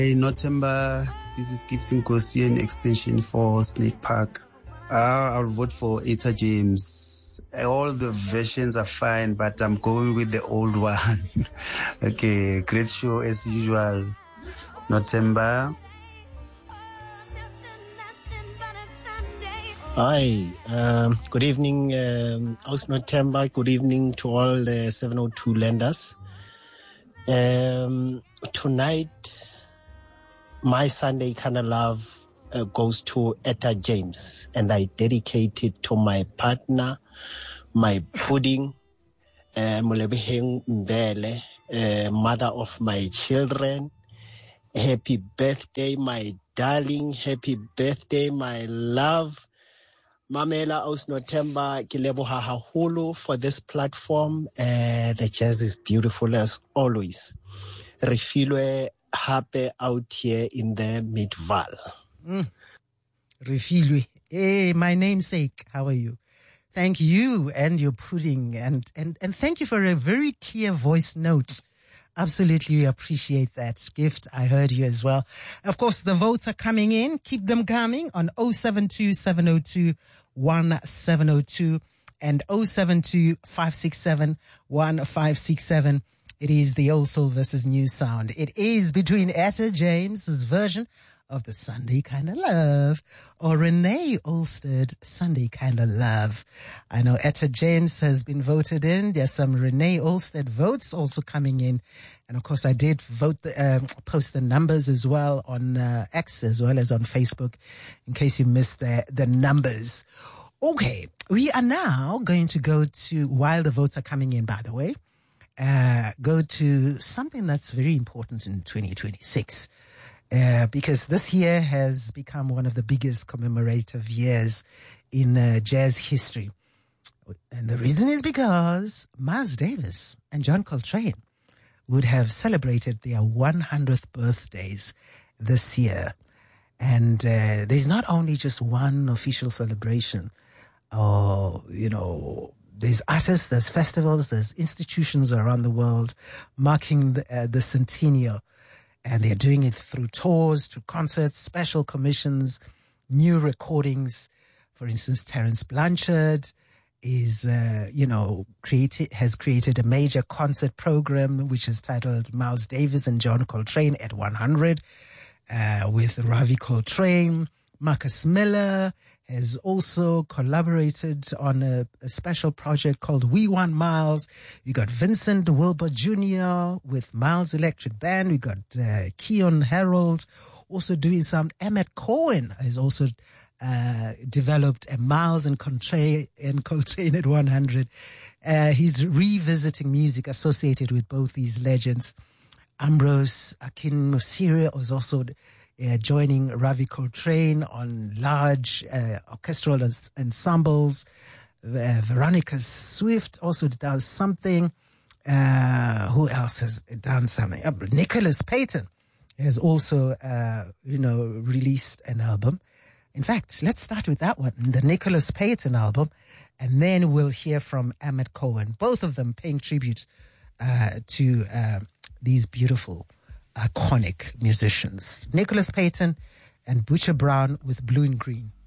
November, this is Gifting Gosien extension for Snake Park. I'll vote for Etta James. All the versions are fine, but I'm going with the old one. Okay, great show as usual. November. Hi, good evening, Aus November. Good evening to all the 702 lenders. Tonight, my Sunday kind of love goes to Etta James, and I dedicate it to my partner, my pudding, Mulebeheng Mbele, mother of my children. Happy birthday, my darling. Happy birthday, my love. Mamela Aus November, Kileboha Hahulu for this platform. The jazz is beautiful as always. Refilwe happy out here in the Midval. Refilwe. Hey, my namesake, how are you? Thank you and your pudding and thank you for a very clear voice note. Absolutely appreciate that gift. I heard you as well. Of course, the votes are coming in. Keep them coming on 072-702-1702 and 072-567-1567. It is the Old Soul versus New Sound. It is between Etta James's version of the Sunday Kinda Love or Renee Olstead Sunday Kinda Love. I know Etta James has been voted in. There's some Renee Olstead votes also coming in. And of course I did post the numbers as well on X as well as on Facebook in case you missed the numbers. Okay, we are now going to go to, while the votes are coming in by the way, go to something that's very important in 2026. Because this year has become one of the biggest commemorative years in jazz history. And the reason is because Miles Davis and John Coltrane would have celebrated their 100th birthdays this year. And there's not only just one official celebration, there's artists, there's festivals, there's institutions around the world marking the centennial. And they're doing it through tours, through concerts, special commissions, new recordings. For instance, Terence Blanchard has created a major concert program, which is titled Miles Davis and John Coltrane at 100, with Ravi Coltrane. Marcus Miller has also collaborated on a special project called We Want Miles. We got Vincent Wilbur Jr. with Miles Electric Band. We got Keon Harold also doing some. Emmett Cohen has also developed a Miles and Coltrane at 100. He's revisiting music associated with both these legends. Ambrose Akinmusire was also joining Ravi Coltrane on large orchestral ensembles. Veronica Swift also does something. Who else has done something? Nicholas Payton has also, released an album. In fact, let's start with that one, the Nicholas Payton album, and then we'll hear from Emmett Cohen, both of them paying tribute to these beautiful iconic musicians, Nicholas Payton and Butcher Brown with Blue and Green.